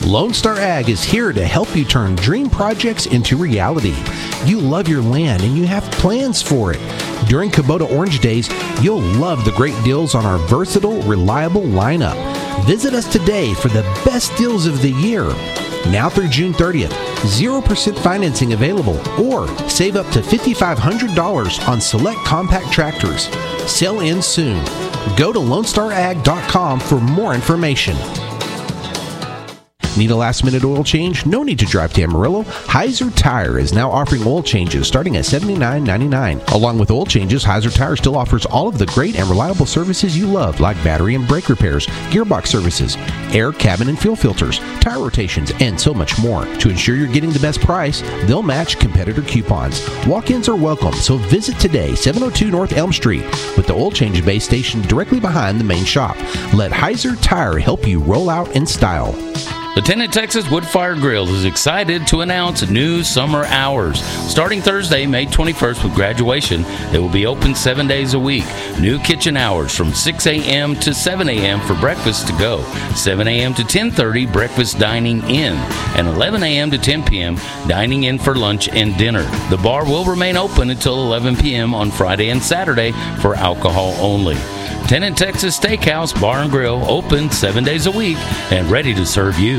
Lone Star Ag is here to help you turn dream projects into reality. You love your land and you have plans for it. During Kubota Orange Days, you'll love the great deals on our versatile, reliable lineup. Visit us today for the best deals of the year. Now through June 30th, 0% financing available, or save up to $5,500 on select compact tractors. Sell in soon. Go to LoneStarAg.com for more information. Need a last-minute oil change? No need to drive to Amarillo. Heiser Tire is now offering oil changes starting at $79.99. Along with oil changes, Heiser Tire still offers all of the great and reliable services you love, like battery and brake repairs, gearbox services, air, cabin, and fuel filters, tire rotations, and so much more. To ensure you're getting the best price, they'll match competitor coupons. Walk-ins are welcome, so visit today, 702 North Elm Street, with the oil change bay stationed directly behind the main shop. Let Heiser Tire help you roll out in style. Lieutenant Texas Wood-Fire Grill is excited to announce new summer hours. Starting Thursday, May 21st with graduation, they will be open 7 days a week. New kitchen hours from 6 a.m. to 7 a.m. for breakfast to go, 7 a.m. to 10:30 breakfast dining in, and 11 a.m. to 10 p.m. dining in for lunch and dinner. The bar will remain open until 11 p.m. on Friday and Saturday for alcohol only. Lieutenant Texas Steakhouse Bar and Grill, open 7 days a week and ready to serve you.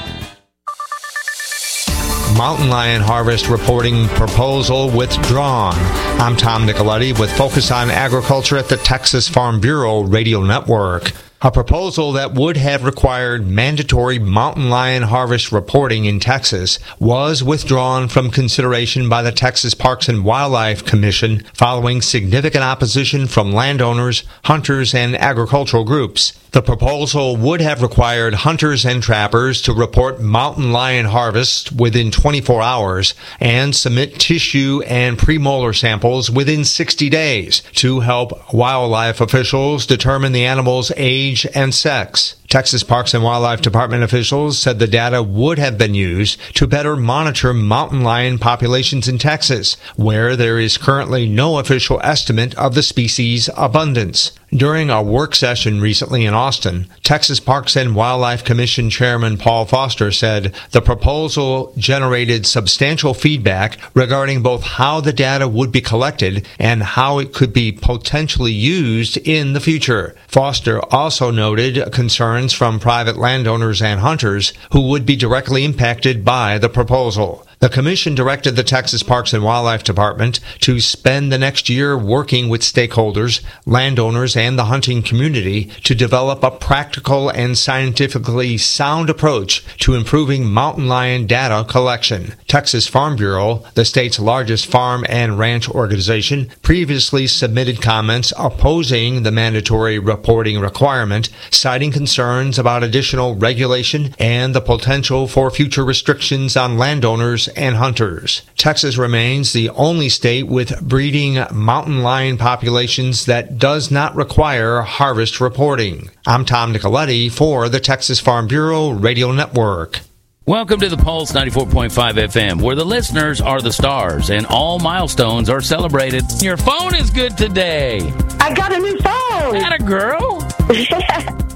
Mountain lion harvest reporting proposal withdrawn. I'm Tom Nicoletti with Focus on Agriculture at the Texas Farm Bureau Radio Network. A proposal that would have required mandatory mountain lion harvest reporting in Texas was withdrawn from consideration by the Texas Parks and Wildlife Commission following significant opposition from landowners, hunters, and agricultural groups. The proposal would have required hunters and trappers to report mountain lion harvests within 24 hours and submit tissue and premolar samples within 60 days to help wildlife officials determine the animal's age and sex. Texas Parks and Wildlife Department officials said the data would have been used to better monitor mountain lion populations in Texas, where there is currently no official estimate of the species' abundance. During a work session recently in Austin, Texas Parks and Wildlife Commission Chairman Paul Foster said the proposal generated substantial feedback regarding both how the data would be collected and how it could be potentially used in the future. Foster also noted concerns from private landowners and hunters who would be directly impacted by the proposal. The commission directed the Texas Parks and Wildlife Department to spend the next year working with stakeholders, landowners, and the hunting community to develop a practical and scientifically sound approach to improving mountain lion data collection. Texas Farm Bureau, the state's largest farm and ranch organization, previously submitted comments opposing the mandatory reporting requirement, citing concerns about additional regulation and the potential for future restrictions on landowners and hunters. Texas remains the only state with breeding mountain lion populations that does not require harvest reporting. I'm Tom Nicoletti for the Texas Farm Bureau Radio Network. Welcome to the Pulse 94.5 FM, where the listeners are the stars and all milestones are celebrated. Your phone is good today. I got a new phone. Atta girl.